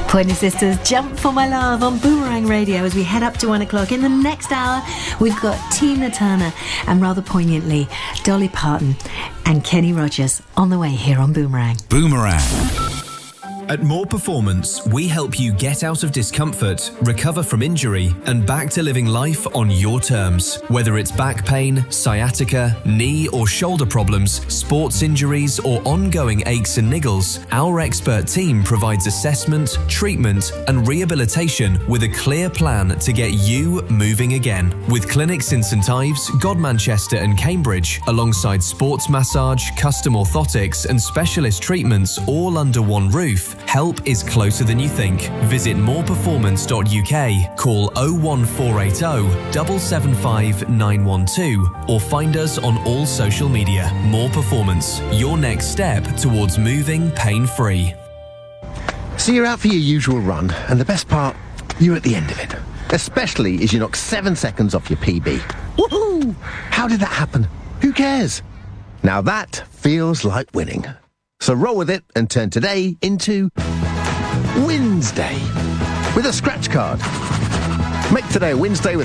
Pointer Sisters, Jump for My Love on Boomerang Radio as we head up to 1 o'clock. In the next hour, we've got Tina Turner and, rather poignantly, Dolly Parton and Kenny Rogers on the way here on Boomerang. Boomerang. At More Performance, we help you get out of discomfort, recover from injury, and back to living life on your terms. Whether it's back pain, sciatica, knee or shoulder problems, sports injuries, or ongoing aches and niggles, our expert team provides assessment, treatment, and rehabilitation with a clear plan to get you moving again. With clinics in St Ives, Godmanchester, and Cambridge, alongside sports massage, custom orthotics, and specialist treatments all under one roof, help is closer than you think. Visit moreperformance.uk, call 01480 775 912 or find us on all social media. More Performance, your next step towards moving pain-free. So you're out for your usual run, and the best part, you're at the end of it. Especially as you knock 7 seconds off your PB. Woohoo! How did that happen? Who cares? Now that feels like winning. So roll with it and turn today into Wednesday with a scratch card. Make today a Wednesday with